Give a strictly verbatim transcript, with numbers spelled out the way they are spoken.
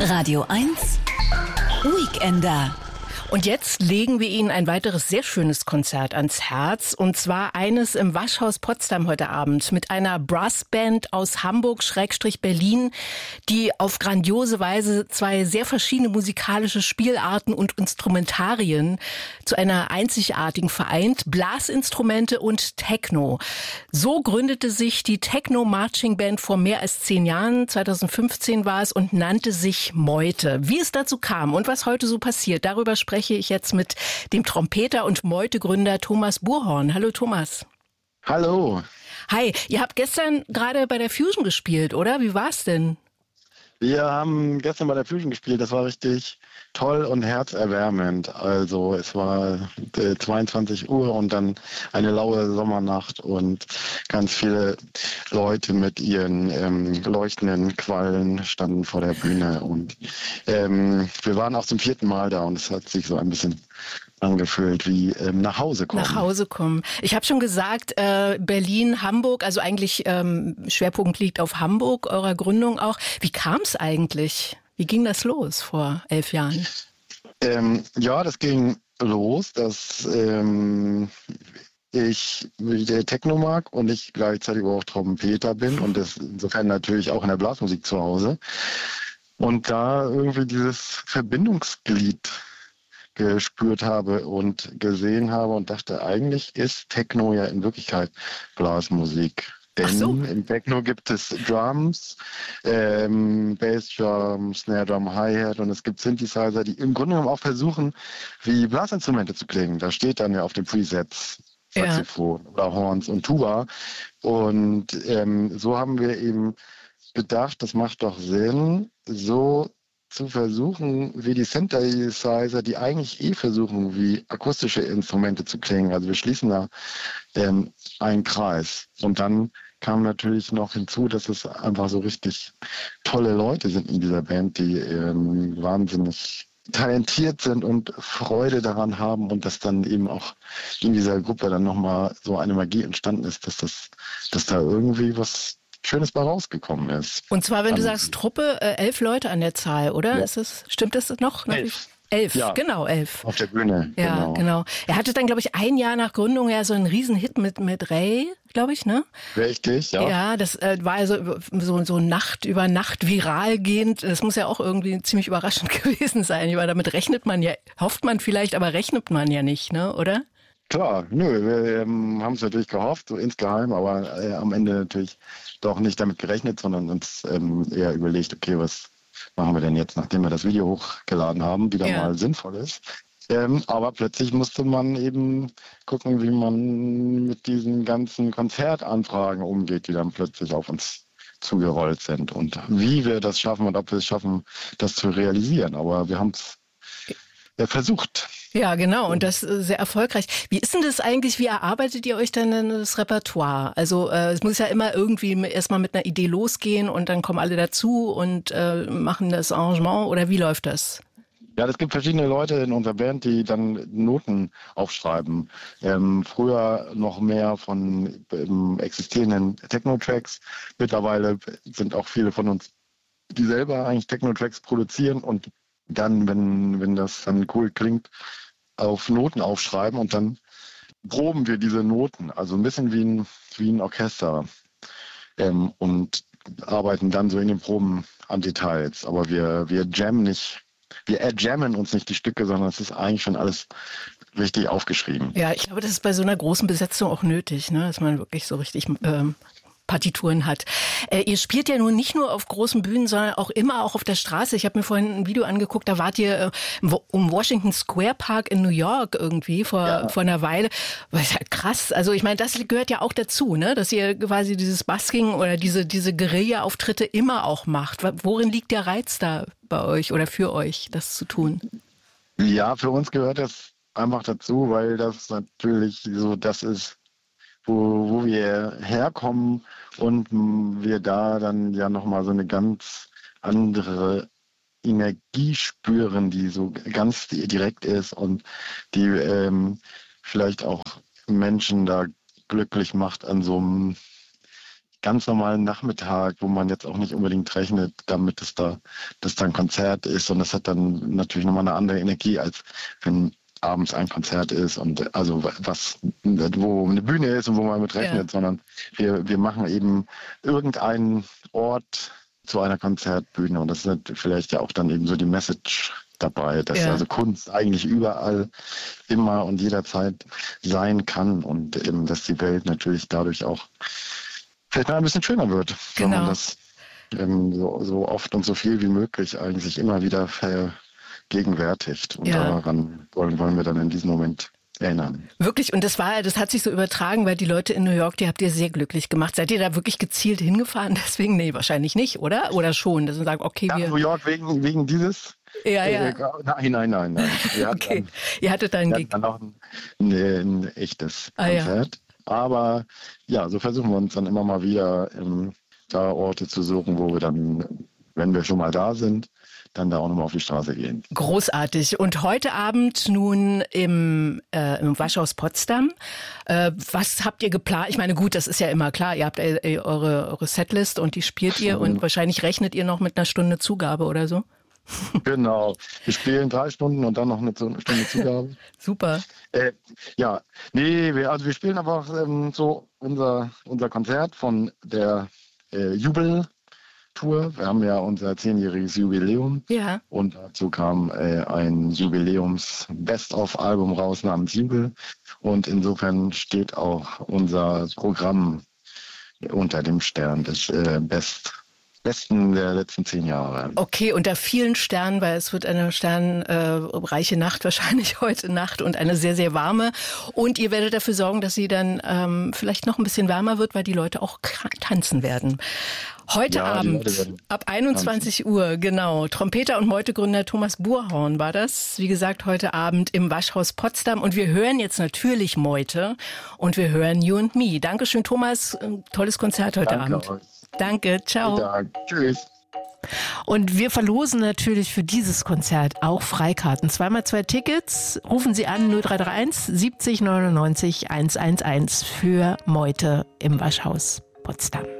Radio eins Weekender. Und jetzt legen wir Ihnen ein weiteres sehr schönes Konzert ans Herz. Und zwar eines im Waschhaus Potsdam heute Abend mit einer Brassband aus Hamburg-Berlin, die auf grandiose Weise zwei sehr verschiedene musikalische Spielarten und Instrumentarien zu einer einzigartigen vereint. Blasinstrumente und Techno. So gründete sich die Techno-Marching-Band vor mehr als zehn Jahren. zweitausendfünfzehn war es und nannte sich Meute. Wie es dazu kam und was heute so passiert, darüber spreche ich jetzt mit dem Trompeter und Meute-Gründer Thomas Buhrhorn. Hallo Thomas. Hallo. Hi, ihr habt gestern gerade bei der Fusion gespielt, oder? Wie war's denn? Wir haben gestern bei der Fusion gespielt, das war richtig toll und herzerwärmend. Also es war äh, zweiundzwanzig Uhr und dann eine laue Sommernacht und ganz viele Leute mit ihren ähm, leuchtenden Quallen standen vor der Bühne. Und ähm, wir waren auch zum vierten Mal da und es hat sich so ein bisschen angefühlt wie ähm, nach Hause kommen. Nach Hause kommen. Ich habe schon gesagt, äh, Berlin, Hamburg, also eigentlich ähm, Schwerpunkt liegt auf Hamburg, eurer Gründung auch. Wie kam es eigentlich? Wie ging das los vor elf Jahren? Ähm, ja, das ging los, dass ähm, ich der Techno mag und ich gleichzeitig auch Trompeter bin und das insofern natürlich auch in der Blasmusik zu Hause. Und da irgendwie dieses Verbindungsglied gespürt habe und gesehen habe und dachte, eigentlich ist Techno ja in Wirklichkeit Blasmusik. Denn so. Im Techno gibt es Drums, ähm, Bassdrum, Snare Drum, Hi-Hat und es gibt Synthesizer, die im Grunde genommen auch versuchen, wie Blasinstrumente zu klingen. Da steht dann ja auf den Presets Saxophon ja. oder Horns und Tuba. Und ähm, so haben wir eben gedacht, das macht doch Sinn, so zu versuchen, wie die Synthesizer, die eigentlich eh versuchen, wie akustische Instrumente zu klingen. Also wir schließen da ähm, einen Kreis. Und dann kam natürlich noch hinzu, dass es einfach so richtig tolle Leute sind in dieser Band, die ähm, wahnsinnig talentiert sind und Freude daran haben und dass dann eben auch in dieser Gruppe dann nochmal so eine Magie entstanden ist, dass das, dass da irgendwie was Schönes bei rausgekommen ist. Und zwar, wenn du sagst Truppe, äh, elf Leute an der Zahl, oder? Ja. Ist das, stimmt das noch? Elf. Elf, ja. genau, elf. Auf der Bühne, ja, genau. genau. Er hatte dann, glaube ich, ein Jahr nach Gründung ja so einen Riesenhit mit, mit Ray, glaube ich, ne? Richtig, ja. Ja, das äh, war also so, so Nacht über Nacht viral gehend. Das muss ja auch irgendwie ziemlich überraschend gewesen sein, weil damit rechnet man ja, hofft man vielleicht, aber rechnet man ja nicht, ne, oder? Klar, nö, wir ähm, haben es natürlich gehofft, so insgeheim, aber äh, am Ende natürlich doch nicht damit gerechnet, sondern uns ähm, eher überlegt, okay, was machen wir denn jetzt, nachdem wir das Video hochgeladen haben, wieder ja. mal sinnvoll ist. Ähm, aber plötzlich musste man eben gucken, wie man mit diesen ganzen Konzertanfragen umgeht, die dann plötzlich auf uns zugerollt sind und wie wir das schaffen und ob wir es schaffen, das zu realisieren. Aber wir haben es ja, versucht. Ja, genau. Und das äh, sehr erfolgreich. Wie ist denn das eigentlich? Wie erarbeitet ihr euch denn das Repertoire? Also äh, es muss ja immer irgendwie erstmal mit einer Idee losgehen und dann kommen alle dazu und äh, machen das Arrangement oder wie läuft das? Ja, es gibt verschiedene Leute in unserer Band, die dann Noten aufschreiben. Ähm, früher noch mehr von ähm, existierenden Techno-Tracks. Mittlerweile sind auch viele von uns, die selber eigentlich Techno-Tracks produzieren und dann, wenn, wenn das dann cool klingt, auf Noten aufschreiben und dann proben wir diese Noten, also ein bisschen wie ein, wie ein Orchester ähm, und arbeiten dann so in den Proben an Details. Aber wir, wir jammen nicht, wir jammen uns nicht die Stücke, sondern es ist eigentlich schon alles richtig aufgeschrieben. Ja, ich glaube, das ist bei so einer großen Besetzung auch nötig, ne? Dass man wirklich so richtig ähm Partituren hat. Äh, ihr spielt ja nun nicht nur auf großen Bühnen, sondern auch immer auch auf der Straße. Ich habe mir vorhin ein Video angeguckt, da wart ihr äh, um Washington Square Park in New York irgendwie vor, ja. vor einer Weile. Das ist ja krass. Also ich meine, das gehört ja auch dazu, ne? Dass ihr quasi dieses Busking oder diese, diese Guerilla-Auftritte immer auch macht. Worin liegt der Reiz da bei euch oder für euch, das zu tun? Ja, für uns gehört das einfach dazu, weil das natürlich so das ist, Wo, wo wir herkommen und wir da dann ja nochmal so eine ganz andere Energie spüren, die so ganz direkt ist und die ähm, vielleicht auch Menschen da glücklich macht an so einem ganz normalen Nachmittag, wo man jetzt auch nicht unbedingt rechnet, damit es da, dass da ein Konzert ist. Und das hat dann natürlich nochmal eine andere Energie, als wenn abends ein Konzert ist und also was, wo eine Bühne ist und wo man mit rechnet, ja. sondern wir, wir machen eben irgendeinen Ort zu einer Konzertbühne und das ist vielleicht ja auch dann eben so die Message dabei, dass ja. also Kunst eigentlich überall immer und jederzeit sein kann und eben, dass die Welt natürlich dadurch auch vielleicht mal ein bisschen schöner wird, genau. wenn man das ähm, so, so oft und so viel wie möglich eigentlich immer wieder vergegenwärtigt. Und ja. daran wollen, wollen wir dann in diesem Moment erinnern. Wirklich, und das war, das hat sich so übertragen, weil die Leute in New York, die habt ihr sehr glücklich gemacht. Seid ihr da wirklich gezielt hingefahren? Deswegen, nee, wahrscheinlich nicht, oder? Oder schon, dass man sagt, okay, ja, wir... New York wegen, wegen dieses... Ja, ja. Äh, nein, nein, nein, nein. Wir okay, dann, ihr hattet dann, wir dann noch ein, ein, ein echtes ah, Konzert. Ja. Aber ja, so versuchen wir uns dann immer mal wieder ähm, da Orte zu suchen, wo wir dann, wenn wir schon mal da sind, dann da auch nochmal auf die Straße gehen. Großartig. Und heute Abend nun im, äh, im Waschhaus Potsdam. Äh, was habt ihr geplant? Ich meine, gut, das ist ja immer klar. Ihr habt äh, eure, eure Setlist und die spielt ihr und wahrscheinlich rechnet ihr noch mit einer Stunde Zugabe oder so. Genau. Wir spielen drei Stunden und dann noch eine Stunde Zugabe. Super. Äh, ja, nee, wir, also wir spielen einfach ähm, so unser, unser Konzert von der äh, Jubel Tour. Wir haben ja unser zehnjähriges Jubiläum. Ja. Und dazu kam äh, ein Jubiläums-Best-of-Album raus namens Jubel. Und insofern steht auch unser Programm unter dem Stern des äh, Best Besten der letzten zehn Jahre. Okay, unter vielen Sternen, weil es wird eine sternreiche Nacht wahrscheinlich heute Nacht und eine sehr, sehr warme. Und ihr werdet dafür sorgen, dass sie dann ähm, vielleicht noch ein bisschen wärmer wird, weil die Leute auch tanzen werden. Heute ja, Abend ab einundzwanzig tanzen. Uhr, genau. Trompeter und Meutegründer Thomas Buhrhorn war das. Wie gesagt, heute Abend im Waschhaus Potsdam. Und wir hören jetzt natürlich Meute und wir hören You and Me. Dankeschön, Thomas. Tolles Konzert heute Danke Abend. Euch. Danke, ciao. Dank. Tschüss. Und wir verlosen natürlich für dieses Konzert auch Freikarten. Zweimal zwei Tickets. Rufen Sie an null drei drei eins siebzig neunundneunzig hundertelf für Meute im Waschhaus Potsdam.